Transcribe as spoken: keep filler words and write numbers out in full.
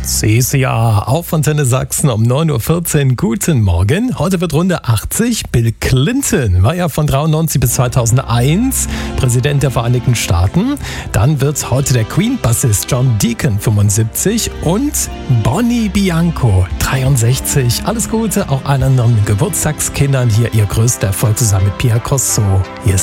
C C A auf Antenne Sachsen um neun Uhr vierzehn. Guten Morgen. Heute wird Runde achtzig. Bill Clinton war ja von dreiundneunzig bis zweitausendeins Präsident der Vereinigten Staaten. Dann wird heute der Queen-Bassist John Deacon fünfundsiebzig und Bonnie Bianco dreiundsechzig. Alles Gute auch allen anderen Geburtstagskindern. Hier ihr größter Erfolg zusammen mit Pia Grosso. Hier ist